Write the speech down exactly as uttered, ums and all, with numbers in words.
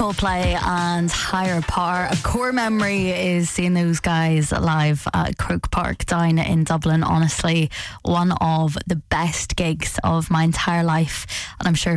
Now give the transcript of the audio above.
Coldplay and Higher Power. A core memory is seeing those guys live at Croke Park down in Dublin. Honestly, one of the best gigs of my entire life, and I'm sure